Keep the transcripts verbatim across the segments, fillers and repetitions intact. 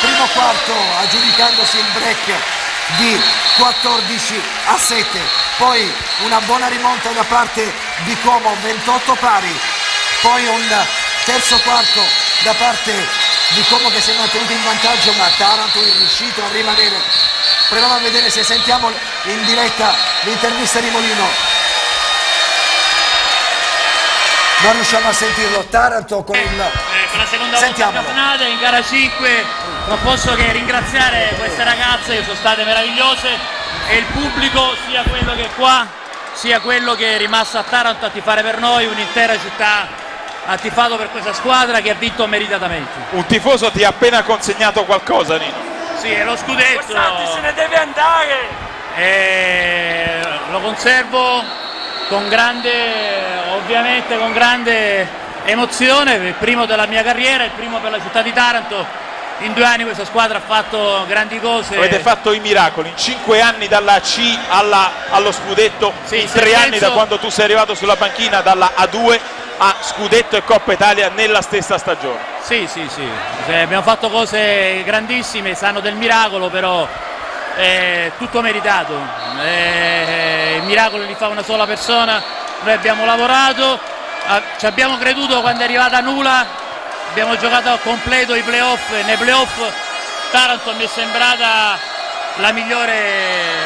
primo quarto aggiudicandosi il break di quattordici a sette, poi una buona rimonta da parte di Como, ventotto pari, poi un terzo quarto da parte di Como che si è mantenuto in vantaggio, ma Taranto è riuscito a rimanere. Proviamo a vedere se sentiamo in diretta l'intervista di Molino. Non riusciamo a sentirlo. Taranto con il... Eh, per la seconda volta campionata in gara cinque non posso che ringraziare queste ragazze che sono state meravigliose e il pubblico, sia quello che è qua sia quello che è rimasto a Taranto a tifare per noi. Un'intera città ha tifato per questa squadra che ha vinto meritatamente. Un tifoso ti ha appena consegnato qualcosa, Nino. Sì, è lo scudetto. Se ne deve andare. E lo conservo con grande, ovviamente con grande emozione, il primo della mia carriera, il primo per la città di Taranto. In due anni questa squadra ha fatto grandi cose. Avete fatto i miracoli, in cinque anni dalla C alla, allo scudetto, sì, in tre penso... anni da quando tu sei arrivato sulla panchina dalla A due a scudetto e Coppa Italia nella stessa stagione. Sì, sì, sì, sì, abbiamo fatto cose grandissime, sanno del miracolo, però è tutto meritato. È... i miracoli li fa una sola persona, noi abbiamo lavorato, ci abbiamo creduto quando è arrivata Nula, abbiamo giocato a completo i playoff, e nei playoff Taranto mi è sembrata la migliore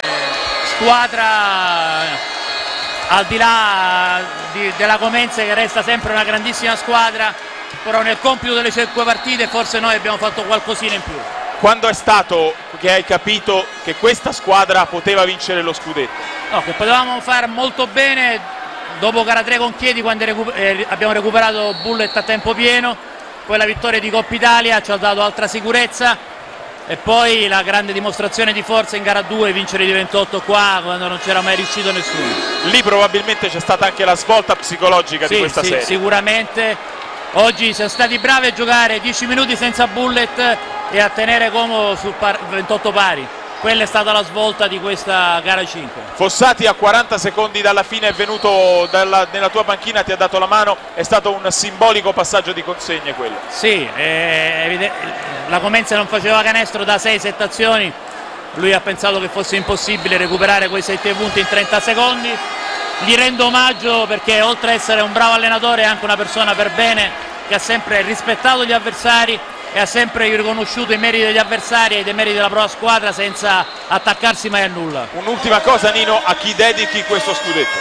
squadra, al di là di, della Comenze che resta sempre una grandissima squadra, però nel compito delle cinque partite forse noi abbiamo fatto qualcosina in più. Quando è stato che hai capito che questa squadra poteva vincere lo scudetto? No, che potevamo fare molto bene dopo gara tre con Chieti, quando recu- eh, abbiamo recuperato Bullet a tempo pieno, poi la vittoria di Coppa Italia ci ha dato altra sicurezza e poi la grande dimostrazione di forza in gara due, vincere di ventotto qua quando non c'era mai riuscito nessuno. Lì probabilmente c'è stata anche la svolta psicologica sì, di questa sì, serie. Sicuramente oggi siamo stati bravi a giocare dieci minuti senza Bullet e a tenere Como su par- ventotto pari. Quella è stata la svolta di questa gara cinque. Fossati a quaranta secondi dalla fine è venuto dalla, nella tua panchina, ti ha dato la mano, è stato un simbolico passaggio di consegne quello. Sì, eh, la Comenza non faceva canestro da sei sette azioni, lui ha pensato che fosse impossibile recuperare quei sette punti in trenta secondi. Gli rendo omaggio perché oltre ad essere un bravo allenatore è anche una persona per bene che ha sempre rispettato gli avversari e ha sempre riconosciuto i meriti degli avversari e i meriti della propria squadra senza attaccarsi mai a nulla. Un'ultima cosa, Nino, a chi dedichi questo scudetto?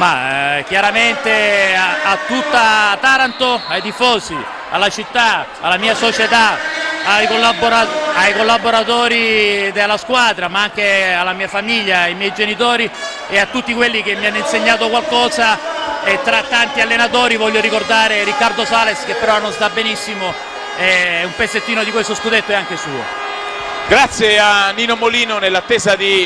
Ma eh, chiaramente a, a tutta Taranto, ai tifosi, alla città, alla mia società, ai, collabora- ai collaboratori della squadra, ma anche alla mia famiglia, ai miei genitori e a tutti quelli che mi hanno insegnato qualcosa, e tra tanti allenatori voglio ricordare Riccardo Sales, che però non sta benissimo. E un pezzettino di questo scudetto è anche suo. Grazie a Nino Molino, nell'attesa di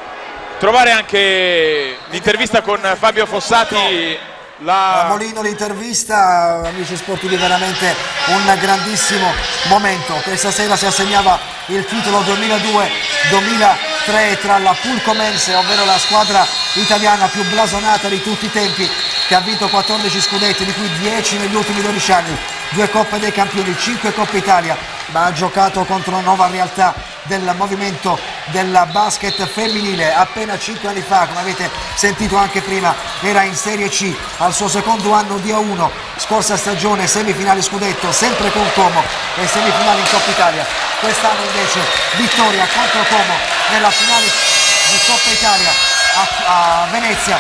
trovare anche l'intervista con Fabio Fossati. La... Molino l'intervista, amici sportivi, veramente un grandissimo momento. Questa sera si assegnava il titolo duemiladue duemilatré tra la Pulcomense, ovvero la squadra italiana più blasonata di tutti i tempi, che ha vinto quattordici scudetti, di cui dieci negli ultimi dodici anni, due Coppe dei Campioni, cinque Coppe Italia, ma ha giocato contro una nuova realtà del movimento del basket femminile. Appena cinque anni fa, come avete sentito anche prima, era in Serie C, al suo secondo anno di A uno, scorsa stagione semifinale scudetto, sempre con Como, e semifinale in Coppa Italia. Quest'anno invece vittoria contro Como nella finale di Coppa Italia a, a Venezia,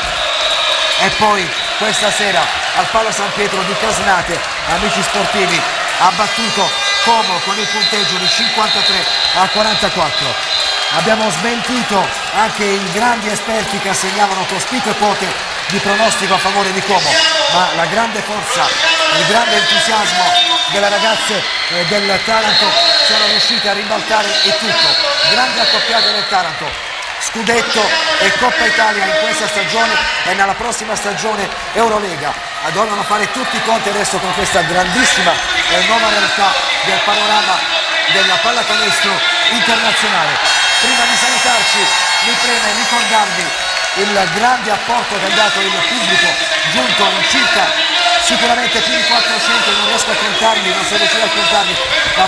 e poi questa sera al Palo San Pietro di Casnate, amici sportivi, ha battuto Como con il punteggio di cinquantatré a quarantaquattro. Abbiamo smentito anche i grandi esperti che assegnavano cospicue quote di pronostico a favore di Como, ma la grande forza, il grande entusiasmo delle ragazze eh, del Taranto sono riuscite a ribaltare il tutto. Grande accoppiata del Taranto, scudetto e Coppa Italia in questa stagione e nella prossima stagione Eurolega. Dovevano fare tutti i conti adesso con questa grandissima e nuova realtà del panorama della pallacanestro internazionale. Prima di salutarci mi preme ricordarvi il grande apporto che ha dato il pubblico, giunto in circa sicuramente più di quattrocento, non riesco a contarli, non sono riuscito a contarli, ma